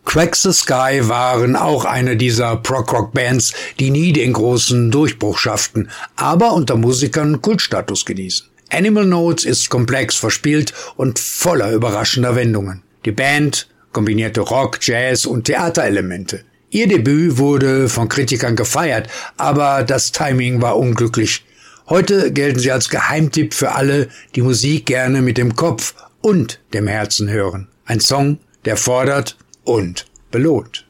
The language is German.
Crack the Skye waren auch eine dieser Prog-Rock-Bands, die nie den großen Durchbruch schafften, aber unter Musikern Kultstatus genießen. Animal Notes ist komplex verspielt und voller überraschender Wendungen. Die Band kombinierte Rock, Jazz und Theaterelemente. Ihr Debüt wurde von Kritikern gefeiert, aber das Timing war unglücklich. Heute gelten sie als Geheimtipp für alle, die Musik gerne mit dem Kopf und dem Herzen hören. Ein Song, der fordert und belohnt.